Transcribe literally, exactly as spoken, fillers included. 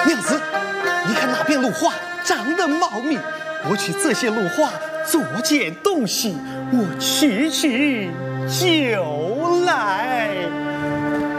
娘子，你看那边芦花长得茂密，我取这些芦花做件东西，我取去就来。